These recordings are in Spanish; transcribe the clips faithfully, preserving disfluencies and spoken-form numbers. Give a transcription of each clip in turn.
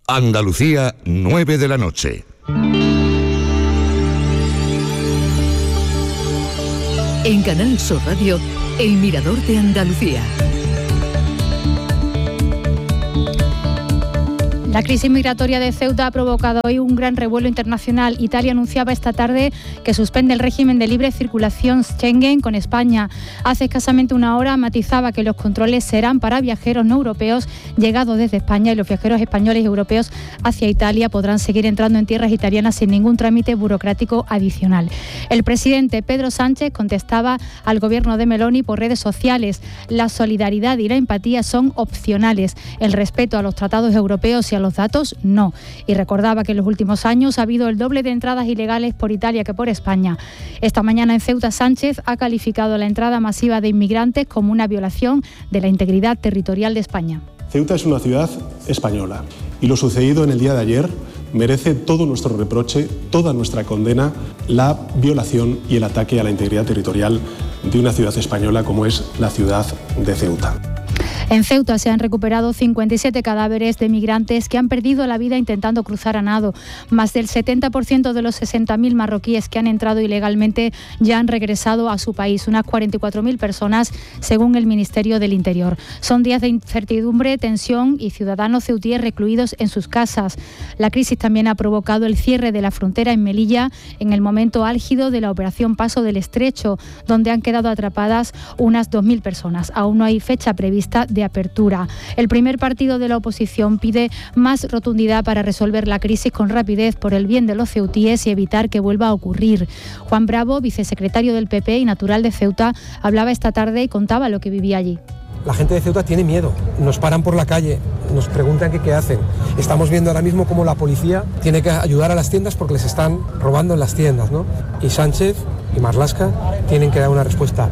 Andalucía, nueve de la noche. En Canal Sur Radio, El Mirador de Andalucía. La crisis migratoria de Ceuta ha provocado hoy un gran revuelo internacional. Italia anunciaba esta tarde que suspende el régimen de libre circulación Schengen con España. Hace escasamente una hora matizaba que los controles serán para viajeros no europeos llegados desde España, y los viajeros españoles y europeos hacia Italia podrán seguir entrando en tierras italianas sin ningún trámite burocrático adicional. El presidente Pedro Sánchez contestaba al gobierno de Meloni por redes sociales: la solidaridad y la empatía son opcionales, el respeto a los tratados europeos y a los datos no. Y recordaba que en los últimos años ha habido el doble de entradas ilegales por Italia que por España. Esta mañana en Ceuta, Sánchez ha calificado la entrada masiva de inmigrantes como una violación de la integridad territorial de España. Ceuta es una ciudad española y lo sucedido en el día de ayer merece todo nuestro reproche, toda nuestra condena, la violación y el ataque a la integridad territorial de una ciudad española como es la ciudad de Ceuta. En Ceuta se han recuperado cincuenta y siete cadáveres de migrantes que han perdido la vida intentando cruzar a nado. Más del setenta por ciento de los sesenta mil marroquíes que han entrado ilegalmente ya han regresado a su país, unas cuarenta y cuatro mil personas según el Ministerio del Interior. Son días de incertidumbre, tensión y ciudadanos ceutíes recluidos en sus casas. La crisis también ha provocado el cierre de la frontera en Melilla en el momento álgido de la operación Paso del Estrecho, donde han quedado atrapadas unas dos mil personas. Aún no hay fecha prevista de apertura. El primer partido de la oposición pide más rotundidad para resolver la crisis con rapidez por el bien de los ceutíes y evitar que vuelva a ocurrir. Juan Bravo, vicesecretario del P P y natural de Ceuta, hablaba esta tarde y contaba lo que vivía allí. La gente de Ceuta tiene miedo, nos paran por la calle, nos preguntan qué, qué hacen. Estamos viendo ahora mismo cómo la policía tiene que ayudar a las tiendas porque les están robando en las tiendas, ¿no? Y Sánchez y Marlaska tienen que dar una respuesta.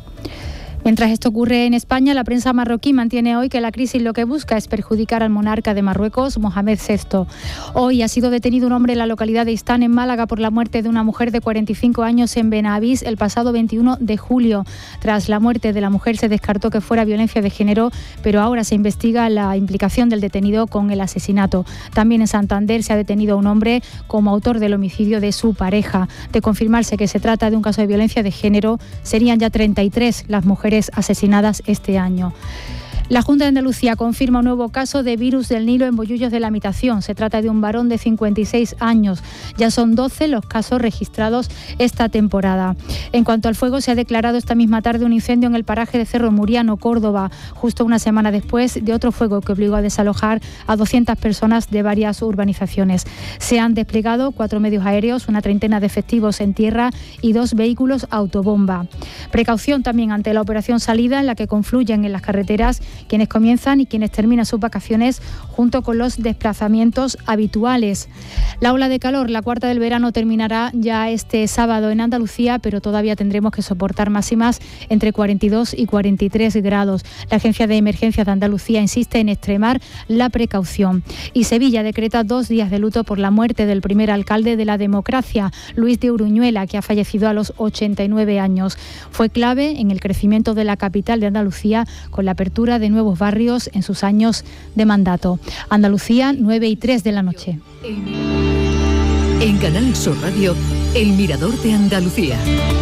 Mientras esto ocurre en España, la prensa marroquí mantiene hoy que la crisis lo que busca es perjudicar al monarca de Marruecos, Mohamed sexto. Hoy ha sido detenido un hombre en la localidad de Istán, en Málaga, por la muerte de una mujer de cuarenta y cinco años en Benavís el pasado veintiuno de julio. Tras la muerte de la mujer se descartó que fuera violencia de género, pero ahora se investiga la implicación del detenido con el asesinato. También en Santander se ha detenido a un hombre como autor del homicidio de su pareja. De confirmarse que se trata de un caso de violencia de género, serían ya treinta y tres las mujeres asesinadas este año. La Junta de Andalucía confirma un nuevo caso de virus del Nilo en Bollullos de la Habitación. Se trata de un varón de cincuenta y seis años. Ya son doce los casos registrados esta temporada. En cuanto al fuego, se ha declarado esta misma tarde un incendio en el paraje de Cerro Muriano, Córdoba, justo una semana después de otro fuego que obligó a desalojar a doscientas personas de varias urbanizaciones. Se han desplegado cuatro medios aéreos, una treintena de efectivos en tierra y dos vehículos autobomba. Precaución también ante la operación Salida, en la que confluyen en las carreteras quienes comienzan y quienes terminan sus vacaciones, junto con los desplazamientos habituales. La ola de calor, la cuarta del verano, terminará ya este sábado en Andalucía, pero todavía tendremos que soportar máximas entre cuarenta y dos y cuarenta y tres grados. La Agencia de Emergencias de Andalucía insiste en extremar la precaución. Y Sevilla decreta dos días de luto por la muerte del primer alcalde de la democracia, Luis de Uruñuela, que ha fallecido a los ochenta y nueve años. Fue clave en el crecimiento de la capital de Andalucía con la apertura de nuevos barrios en sus años de mandato. Andalucía, nueve y tres de la noche. En Canal Sur Radio, El Mirador de Andalucía.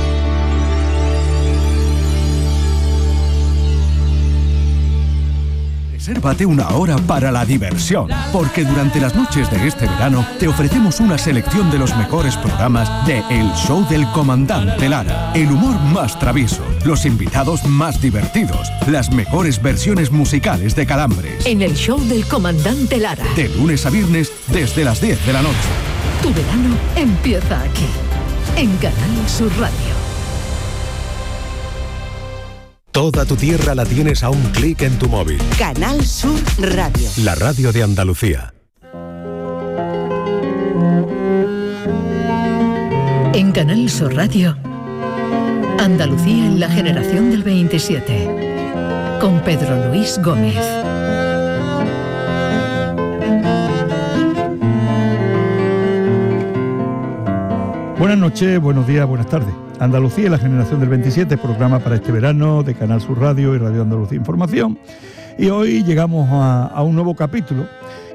Resérvate una hora para la diversión, porque durante las noches de este verano te ofrecemos una selección de los mejores programas de El Show del Comandante Lara. El humor más travieso, los invitados más divertidos, las mejores versiones musicales de Calambres. En El Show del Comandante Lara. De lunes a viernes desde las diez de la noche. Tu verano empieza aquí, en Canal Sur Radio. Toda tu tierra la tienes a un clic en tu móvil. Canal Sur Radio. La radio de Andalucía. En Canal Sur Radio, Andalucía en la generación del veintisiete, con Pedro Luis Gómez. Buenas noches, buenos días, buenas tardes. Andalucía y la generación del veintisiete, programa para este verano de Canal Sur Radio y Radio Andalucía Información. Y hoy llegamos a, a un nuevo capítulo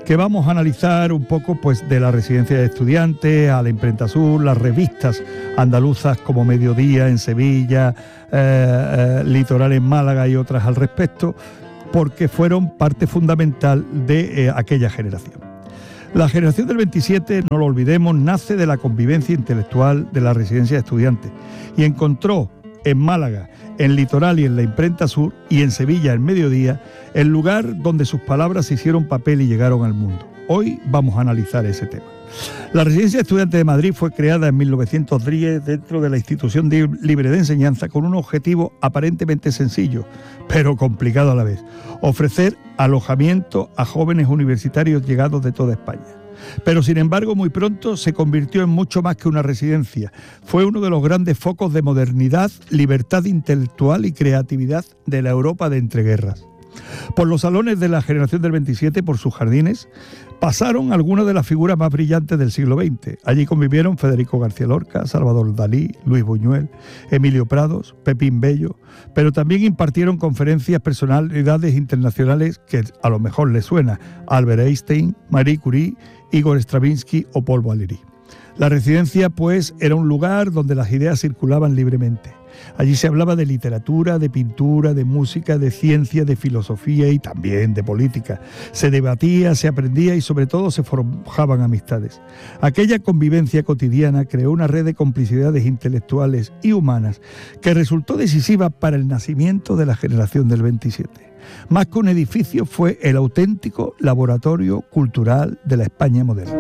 que vamos a analizar un poco pues de la residencia de estudiantes a la Imprenta Sur, las revistas andaluzas como Mediodía en Sevilla, eh, eh, Litoral en Málaga y otras al respecto, porque fueron parte fundamental de eh, aquella generación. La generación del veintisiete, no lo olvidemos, nace de la convivencia intelectual de la residencia de estudiantes y encontró en Málaga, en Litoral y en la Imprenta Sur, y en Sevilla, en Mediodía, el lugar donde sus palabras se hicieron papel y llegaron al mundo. Hoy vamos a analizar ese tema. La Residencia de Estudiantes de Madrid fue creada en mil novecientos diez dentro de la Institución Libre de Enseñanza con un objetivo aparentemente sencillo, pero complicado a la vez: ofrecer alojamiento a jóvenes universitarios llegados de toda España. Pero sin embargo, muy pronto se convirtió en mucho más que una residencia. Fue uno de los grandes focos de modernidad, libertad intelectual y creatividad de la Europa de entreguerras. Por los salones de la generación del veintisiete, por sus jardines, pasaron algunas de las figuras más brillantes del siglo veinte. Allí convivieron Federico García Lorca, Salvador Dalí, Luis Buñuel, Emilio Prados, Pepín Bello, pero también impartieron conferencias personalidades internacionales que a lo mejor les suena: Albert Einstein, Marie Curie, Igor Stravinsky o Paul Valéry. La residencia, pues, era un lugar donde las ideas circulaban libremente. Allí se hablaba de literatura, de pintura, de música, de ciencia, de filosofía y también de política. Se debatía, se aprendía y sobre todo se forjaban amistades. Aquella convivencia cotidiana creó una red de complicidades intelectuales y humanas que resultó decisiva para el nacimiento de la generación del veintisiete. Más que un edificio, fue el auténtico laboratorio cultural de la España moderna.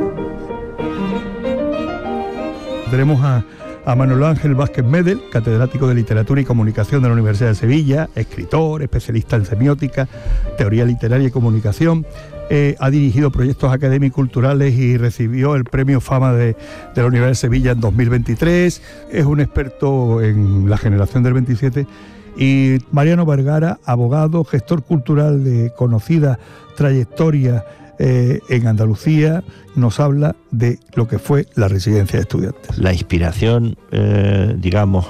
Tenemos a a Manuel Ángel Vázquez Medel, catedrático de Literatura y Comunicación de la Universidad de Sevilla, escritor, especialista en semiótica, teoría literaria y comunicación. Eh, ha dirigido proyectos académicos culturales y recibió el Premio Fama de, de la Universidad de Sevilla en dos mil veintitrés. Es un experto en la generación del veintisiete. Y Mariano Vergara, abogado, gestor cultural de conocida trayectoria Eh, en Andalucía, nos habla de lo que fue la residencia de estudiantes. La inspiración, eh, digamos,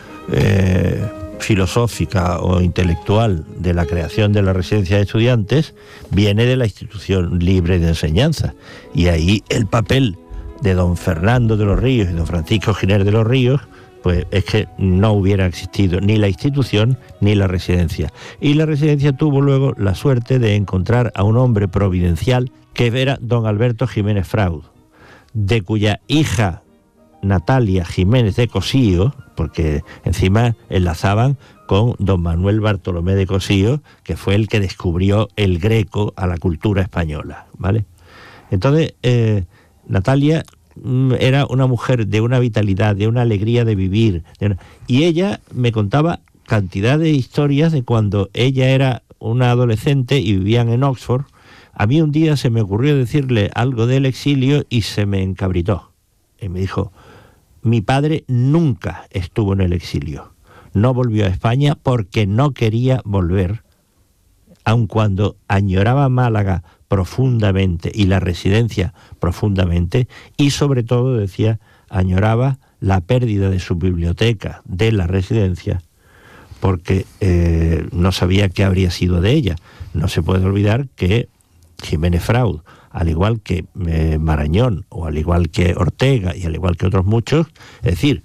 eh, filosófica o intelectual de la creación de la residencia de estudiantes viene de la Institución Libre de Enseñanza, y ahí el papel de don Fernando de los Ríos y don Francisco Giner de los Ríos, pues es que no hubiera existido ni la institución ni la residencia. Y la residencia tuvo luego la suerte de encontrar a un hombre providencial que era don Alberto Jiménez Fraud, de cuya hija Natalia Jiménez de Cosío, porque encima enlazaban con don Manuel Bartolomé de Cosío, que fue el que descubrió el greco a la cultura española, ¿vale? Entonces, eh, Natalia era una mujer de una vitalidad, de una alegría de vivir, de una... y ella me contaba cantidad de historias de cuando ella era una adolescente y vivían en Oxford. A mí un día se me ocurrió decirle algo del exilio y se me encabritó. Y me dijo: mi padre nunca estuvo en el exilio, no volvió a España porque no quería volver, aun cuando añoraba Málaga profundamente y la residencia profundamente, y sobre todo, decía, añoraba la pérdida de su biblioteca de la residencia porque eh, no sabía qué habría sido de ella. No se puede olvidar que Jiménez Fraud, al igual que eh, Marañón, o al igual que Ortega y al igual que otros muchos, es decir,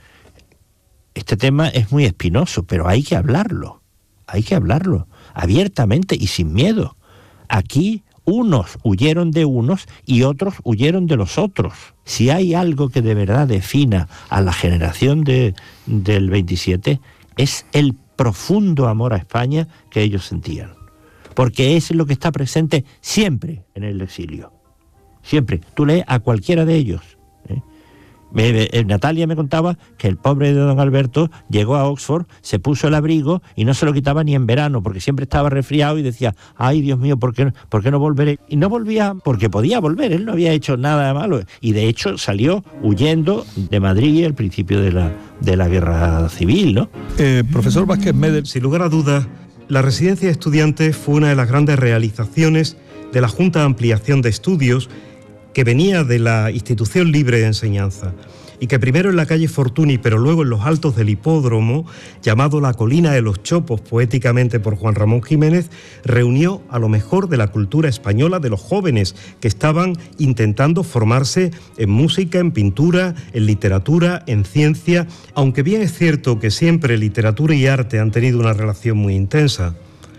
este tema es muy espinoso, pero hay que hablarlo, hay que hablarlo abiertamente y sin miedo. Aquí unos huyeron de unos y otros huyeron de los otros. Si hay algo que de verdad defina a la generación de, del veintisiete, es el profundo amor a España que ellos sentían. Porque es lo que está presente siempre en el exilio. Siempre. Tú lees a cualquiera de ellos, ¿eh? Me, me, Natalia me contaba que el pobre de don Alberto llegó a Oxford, se puso el abrigo y no se lo quitaba ni en verano, porque siempre estaba resfriado y decía: ay, Dios mío, ¿por qué, ¿por qué no volveré? Y no volvía porque podía volver, él no había hecho nada de malo. Y de hecho salió huyendo de Madrid al principio de la, de la guerra civil, ¿no? Eh, profesor Vázquez Medel. Sin lugar a dudas, la residencia de estudiantes fue una de las grandes realizaciones de la Junta de Ampliación de Estudios, que venía de la Institución Libre de Enseñanza y que primero en la calle Fortuny, pero luego en los altos del hipódromo, llamado La Colina de los Chopos, poéticamente por Juan Ramón Jiménez, reunió a lo mejor de la cultura española, de los jóvenes que estaban intentando formarse en música, en pintura, en literatura, en ciencia, aunque bien es cierto que siempre literatura y arte han tenido una relación muy intensa.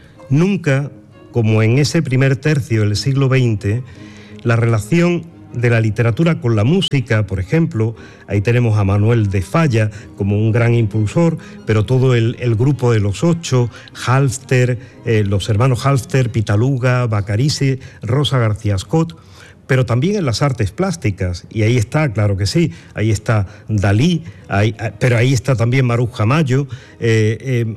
Nunca, como en ese primer tercio del siglo veinte, la relación de la literatura con la música, por ejemplo, ahí tenemos a Manuel de Falla como un gran impulsor, pero todo el, el grupo de los ocho, Halster, eh, los hermanos Halster, Pitaluga, Bacarice, Rosa García Scott, pero también en las artes plásticas, y ahí está, claro que sí, ahí está Dalí, ahí, pero ahí está también Maruja Mayo, eh, eh,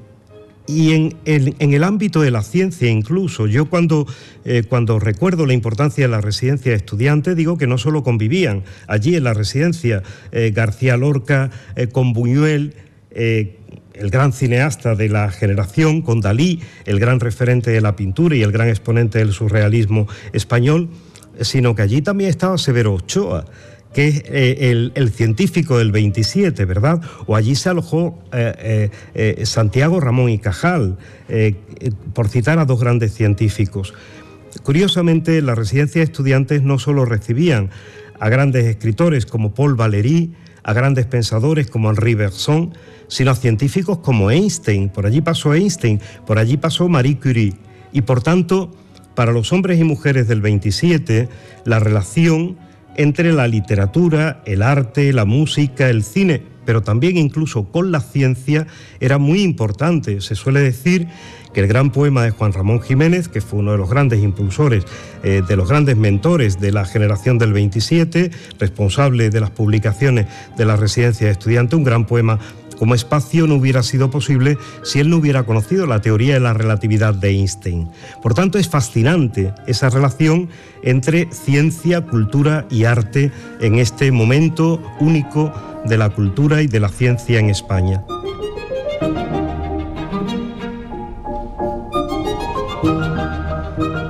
y en, en, en el ámbito de la ciencia incluso. Yo cuando, eh, cuando recuerdo la importancia de la residencia de estudiantes, digo que no solo convivían allí en la residencia eh, García Lorca eh, con Buñuel, eh, el gran cineasta de la generación, con Dalí, el gran referente de la pintura y el gran exponente del surrealismo español, sino que allí también estaba Severo Ochoa, que es eh, el, el científico del veintisiete, ¿verdad? O allí se alojó eh, eh, eh, Santiago Ramón y Cajal, eh, eh, por citar a dos grandes científicos. Curiosamente, las residencias de estudiantes no solo recibían a grandes escritores como Paul Valéry, a grandes pensadores como Henri Bergson, sino a científicos como Einstein. Por allí pasó Einstein, por allí pasó Marie Curie. Y por tanto, para los hombres y mujeres del veintisiete, la relación entre la literatura, el arte, la música, el cine, pero también incluso con la ciencia, era muy importante. Se suele decir que el gran poema de Juan Ramón Jiménez, que fue uno de los grandes impulsores, eh, de los grandes mentores de la generación del veintisiete, responsable de las publicaciones de la residencia de estudiantes, un gran poema como Espacio, no hubiera sido posible si él no hubiera conocido la teoría de la relatividad de Einstein. Por tanto, es fascinante esa relación entre ciencia, cultura y arte en este momento único de la cultura y de la ciencia en España.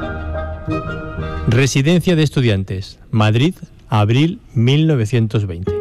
Residencia de Estudiantes, Madrid, abril mil novecientos veinte.